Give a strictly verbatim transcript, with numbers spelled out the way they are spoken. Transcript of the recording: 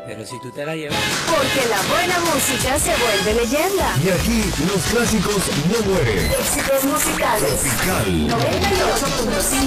Pero si tú te la llevas. Porque la buena música se vuelve leyenda. Y aquí los clásicos no mueren. Éxitos musicales. Tropical. noventa y ocho punto cinco